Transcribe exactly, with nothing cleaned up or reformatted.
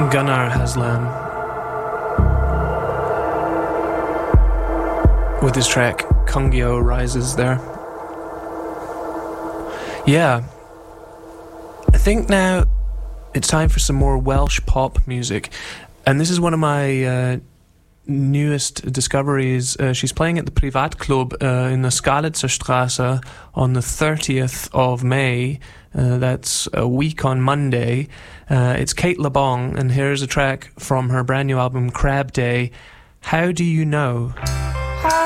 Gunnar Haslam with his track Kungyo Rises there. Yeah, I think now it's time for some more Welsh pop music, and this is one of my uh, newest discoveries. Uh, she's playing at the Privatclub uh, in the Skalitzer Straße on the thirtieth of May. Uh, that's a week on Monday. Uh, it's Kate LeBong, and here's a track from her brand new album Crab Day, How Do You Know?